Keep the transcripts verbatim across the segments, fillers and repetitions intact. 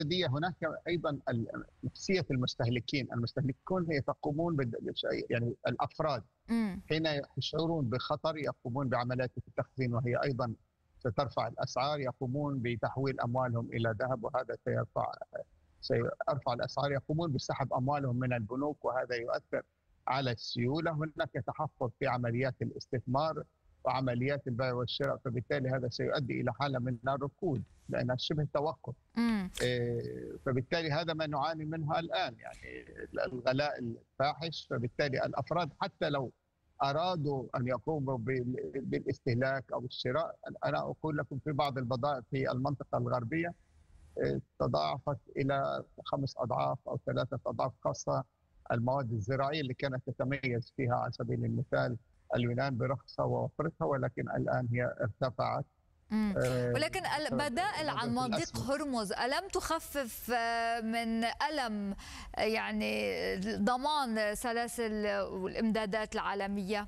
الاقتصادية هناك أيضا نفسية المستهلكين، المستهلكون هي تقومون يعني الأفراد امم حين يشعرون بخطر يقومون بعمليات التخزين، وهي أيضا سترفع الأسعار، يقومون بتحويل أموالهم إلى ذهب وهذا سيرفع سيرفع الأسعار، يقومون بسحب أموالهم من البنوك وهذا يؤثر على السيولة. هناك تحفظ في عمليات الاستثمار وعمليات البيع والشراء، فبالتالي هذا سيؤدي إلى حالة من الركود لأنها شبه توقف. امم فبالتالي هذا ما نعاني منها الآن، يعني الغلاء الفاحش، فبالتالي الأفراد حتى لو أرادوا أن يقوموا بالاستهلاك أو الشراء، أنا أقول لكم في بعض البضائع في المنطقة الغربية تضاعفت إلى خمس أضعاف أو ثلاثة أضعاف، خاصة المواد الزراعية اللي كانت تتميز فيها على سبيل المثال اليونان برخصها ووفرتها، ولكن الآن هي ارتفعت. مم. ولكن البدائل عن مضيق هرمز ألم تخفف من ألم يعني ضمان سلاسل الإمدادات العالمية؟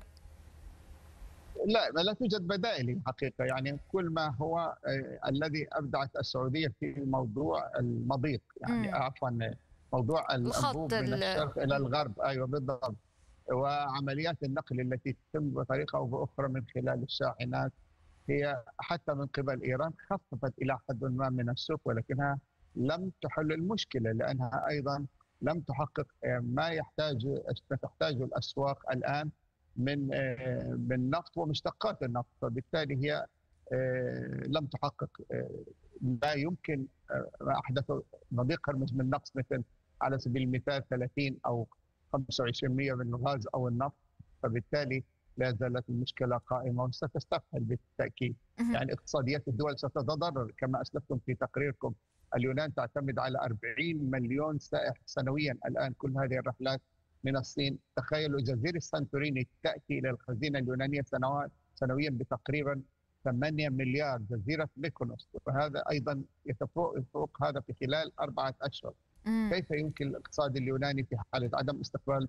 لا لا توجد بدائل الحقيقة، يعني كل ما هو الذي أبدعت السعودية في موضوع المضيق، يعني عفوا موضوع الأنبوب من الشرق إلى الغرب. أيوة بالضبط. وعمليات النقل التي تتم بطريقة أو بأخرى من خلال الشاحنات هي حتى من قبل إيران خففت إلى حد ما من السوق، ولكنها لم تحل المشكلة لأنها أيضا لم تحقق ما يحتاج تحتاجه الأسواق الآن من من نفط ومشتقات النفط، فبالتالي هي لم تحقق ما يمكن ما أحدثه مضيق هرمز من نقص مثل على سبيل المثال ثلاثين أو خمسة وعشرين بالمئة من الغاز أو النفط، فبالتالي لا زالت المشكلة قائمة وستستفحل بالتأكيد. يعني اقتصاديات الدول ستتضرر كما أسلفتم في تقريركم. اليونان تعتمد على أربعين مليون سائح سنويا الآن، كل هذه الرحلات من الصين. تخيلوا جزيرة سانتوريني تأتي إلى الخزينة اليونانية سنوات سنويا بتقريبا ثمانية مليار، جزيرة ميكونوس، وهذا أيضا يفوق هذا في خلال أربعة أشهر. كيف يمكن الاقتصاد اليوناني في حالة عدم استقبال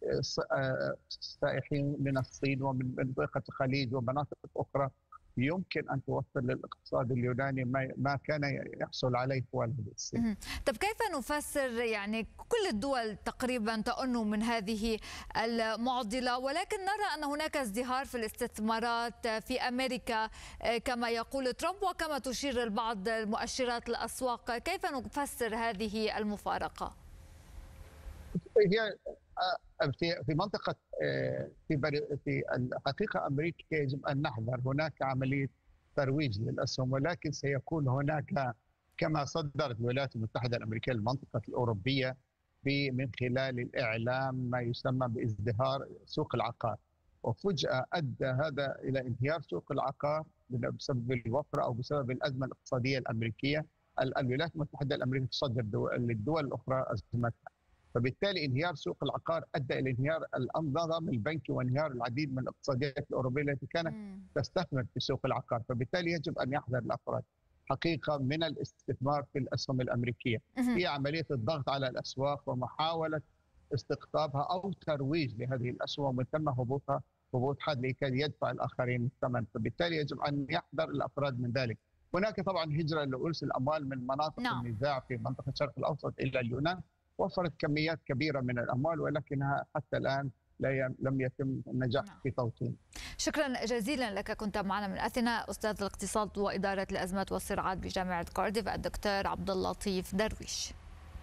السائحين من الصين ومن منطقة الخليج ومناطق أخرى يمكن أن توفر للاقتصاد اليوناني ما كان يحصل عليه طوال هذه السنين. طب كيف نفسر يعني كل الدول تقريبا تأن من هذه المعضلة، ولكن نرى أن هناك ازدهار في الاستثمارات في أمريكا كما يقول ترامب وكما تشير البعض مؤشرات الأسواق، كيف نفسر هذه المفارقة؟ هي في في منطقه في في الحقيقه امريكا يجب ان نحذر، هناك عمليه ترويج للاسهم، ولكن سيكون هناك كما صدرت الولايات المتحده الامريكيه المنطقه الاوروبيه من خلال الاعلام ما يسمى بازدهار سوق العقار، وفجاه ادى هذا الى انهيار سوق العقار بسبب الوفره او بسبب الازمه الاقتصاديه الامريكيه. الولايات المتحده الامريكيه تصدر للدول الاخرى ازمتها، فبالتالي انهيار سوق العقار ادى الى انهيار النظام البنكي وانهيار العديد من الاقتصاديات الاوروبيه التي كانت تستثمر في سوق العقار، فبالتالي يجب ان يحذر الافراد حقيقه من الاستثمار في الاسهم الامريكيه. هي عمليه الضغط على الاسواق ومحاوله استقطابها او ترويج لهذه الاسهم ومن ثم هبوطها هبوط حاد لكي يدفع الاخرين الثمن، فبالتالي يجب ان يحذر الافراد من ذلك. هناك طبعا هجره لأرس الاموال من مناطق نعم. النزاع في منطقه الشرق الاوسط الى اليونان، وفرت كميات كبيرة من الأموال ولكنها حتى الآن لم يتم النجاح نعم. في توطين. شكرا جزيلا لك، كنت معنا من أثينا أستاذ الاقتصاد وإدارة الأزمات والصراعات بجامعة كارديف الدكتور عبد اللطيف درويش.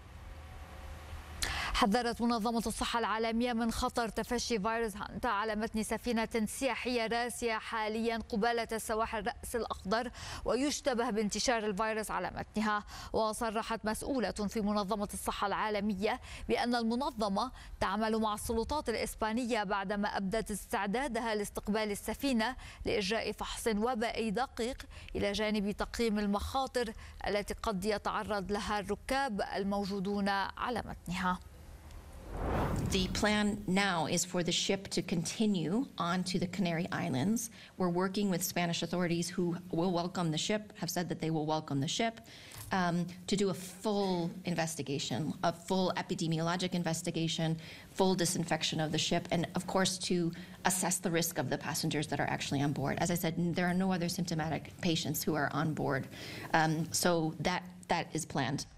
حذرت منظمة الصحة العالمية من خطر تفشي فيروس هانتا على متن سفينة سياحية راسية حاليا قبالة السواحل الرأس الأخضر، ويشتبه بانتشار الفيروس على متنها. وصرحت مسؤولة في منظمة الصحة العالمية بأن المنظمة تعمل مع السلطات الإسبانية بعدما أبدت استعدادها لاستقبال السفينة لإجراء فحص وبائي دقيق إلى جانب تقييم المخاطر التي قد يتعرض لها الركاب الموجودون على متنها. The plan now is for the ship to continue on to the Canary Islands. We're working with Spanish authorities who will welcome the ship, have said that they will welcome the ship, um, to do a full investigation, a full epidemiologic investigation, full disinfection of the ship, and of course to assess the risk of the passengers that are actually on board. As I said, there are no other symptomatic patients who are on board. Um, so that that is planned.